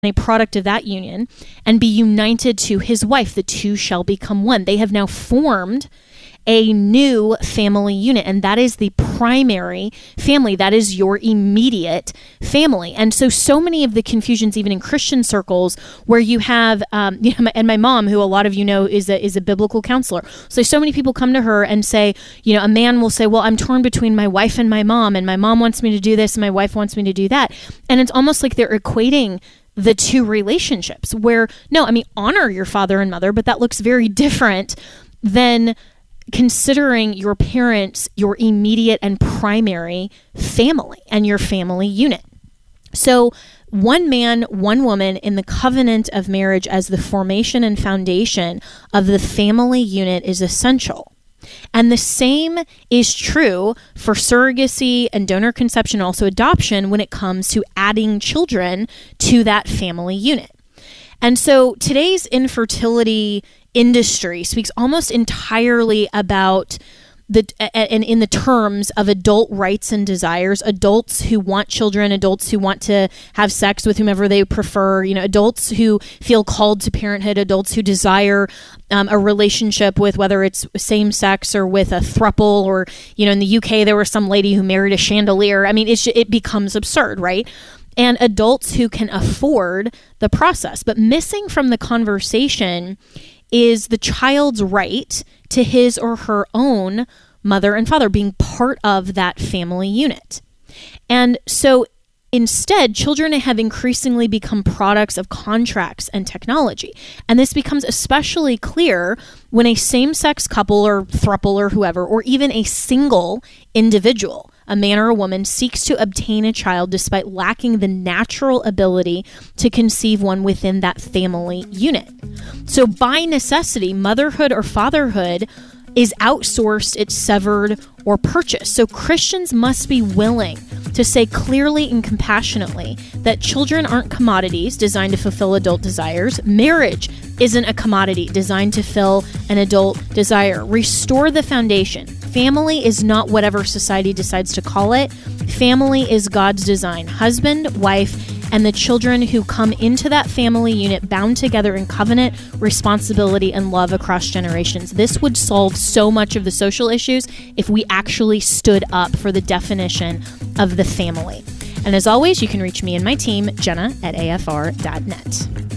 a product of that union, and be united to his wife. The two shall become one. They have now formed a new family unit, and that is the primary family. That is your immediate family. And so many of the confusions, even in Christian circles, where you have, and my mom, who a lot of you know is a biblical counselor. So many people come to her and say, a man will say, well, I'm torn between my wife and my mom mom wants me to do this and my wife wants me to do that. And it's almost like they're equating the two relationships where, honor your father and mother, but that looks very different than considering your parents your immediate and primary family and your family unit. So one man, one woman in the covenant of marriage as the formation and foundation of the family unit is essential. And the same is true for surrogacy and donor conception, also adoption, when it comes to adding children to that family unit. And so today's infertility industry speaks almost entirely about and in the terms of adult rights and desires, adults who want children, adults who want to have sex with whomever they prefer, adults who feel called to parenthood, adults who desire a relationship with, whether it's same sex or with a throuple, or, in the UK, there was some lady who married a chandelier. It becomes absurd, right? And adults who can afford the process. But missing from the conversation is the child's right to his or her own mother and father being part of that family unit. And so instead, children have increasingly become products of contracts and technology. And this becomes especially clear when a same-sex couple or throuple or whoever, or even a single individual, a man or a woman, seeks to obtain a child despite lacking the natural ability to conceive one within that family unit. So by necessity, motherhood or fatherhood is outsourced, it's severed, or purchased. So Christians must be willing to say clearly and compassionately that children aren't commodities designed to fulfill adult desires. Marriage isn't a commodity designed to fill an adult desire. Restore the foundation. Family is not whatever society decides to call it. Family is God's design. Husband, wife, and the children who come into that family unit bound together in covenant, responsibility, and love across generations. This would solve so much of the social issues if we actually stood up for the definition of the family. And as always, you can reach me and my team, Jenna, at afr.net.